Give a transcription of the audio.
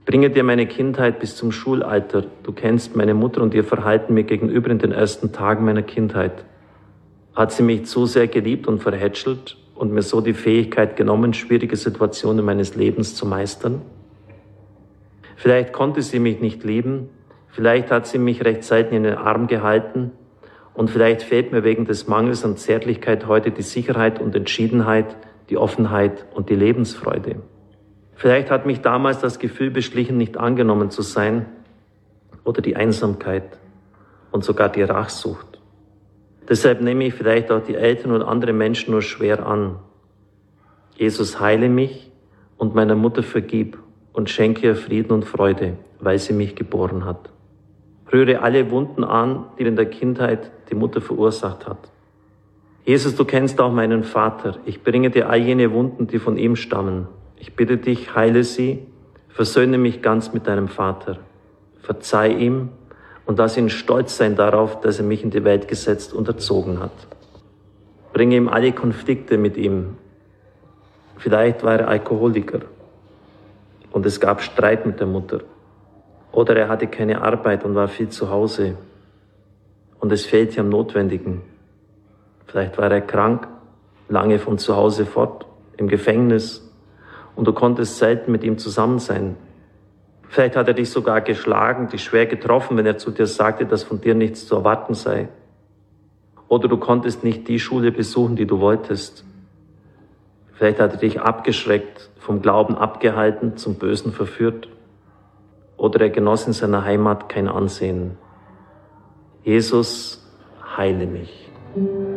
bringe dir meine Kindheit bis zum Schulalter. Du kennst meine Mutter und ihr Verhalten mir gegenüber in den ersten Tagen meiner Kindheit. Hat sie mich zu sehr geliebt und verhätschelt und mir so die Fähigkeit genommen, schwierige Situationen meines Lebens zu meistern? Vielleicht konnte sie mich nicht lieben, vielleicht hat sie mich rechtzeitig in den Arm gehalten und vielleicht fehlt mir wegen des Mangels an Zärtlichkeit heute die Sicherheit und Entschiedenheit, die Offenheit und die Lebensfreude. Vielleicht hat mich damals das Gefühl beschlichen, nicht angenommen zu sein oder die Einsamkeit und sogar die Rachsucht. Deshalb nehme ich vielleicht auch die Eltern und andere Menschen nur schwer an. Jesus, heile mich und meiner Mutter vergib und schenke ihr Frieden und Freude, weil sie mich geboren hat. Rühre alle Wunden an, die in der Kindheit die Mutter verursacht hat. Jesus, du kennst auch meinen Vater. Ich bringe dir all jene Wunden, die von ihm stammen. Ich bitte dich, heile sie, versöhne mich ganz mit deinem Vater. Verzeih ihm und lass ihn stolz sein darauf, dass er mich in die Welt gesetzt und erzogen hat. Bringe ihm alle Konflikte mit ihm. Vielleicht war er Alkoholiker und es gab Streit mit der Mutter. Oder er hatte keine Arbeit und war viel zu Hause und es fehlte am Notwendigen. Vielleicht war er krank, lange von zu Hause fort, im Gefängnis und du konntest selten mit ihm zusammen sein. Vielleicht hat er dich sogar geschlagen, dich schwer getroffen, wenn er zu dir sagte, dass von dir nichts zu erwarten sei. Oder du konntest nicht die Schule besuchen, die du wolltest. Vielleicht hat er dich abgeschreckt, vom Glauben abgehalten, zum Bösen verführt. Oder er genoss in seiner Heimat kein Ansehen. Jesus, heile mich.